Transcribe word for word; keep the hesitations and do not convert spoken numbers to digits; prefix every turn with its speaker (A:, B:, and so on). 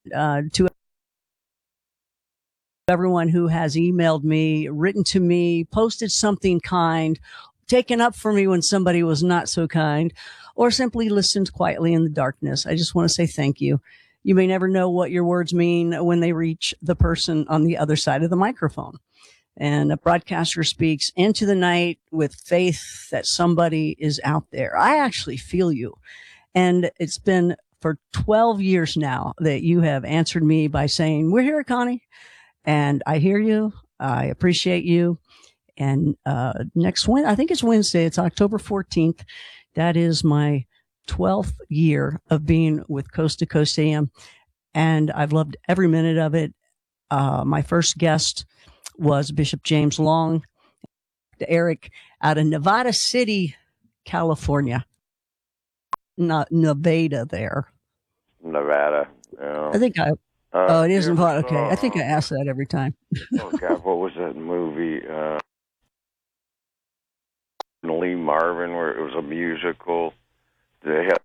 A: uh, to everyone who has emailed me, written to me, posted something kind, taken up for me when somebody was not so kind, or simply listened quietly in the darkness. I just want to say thank you. You may never know what your words mean when they reach the person on the other side of the microphone. And a broadcaster speaks into the night with faith that somebody is out there. I actually feel you. And it's been for twelve years now that you have answered me by saying, "We're here, Connie." And I hear you. I appreciate you. And uh, next Wednesday, I think it's Wednesday, it's October fourteenth. That is my twelfth year of being with Coast to Coast A M. And I've loved every minute of it. Uh, my first guest was Bishop James Long, Eric, out of Nevada City, California. Not Nevada there.
B: Nevada. Yeah.
A: I think I,
B: Uh,
A: oh, it
B: you
A: is
B: ever
A: Nevada.
B: saw,
A: Okay. I think I
B: uh,
A: ask that every time.
B: oh God, what was that movie? Uh, Lee Marvin, where it was a musical. They had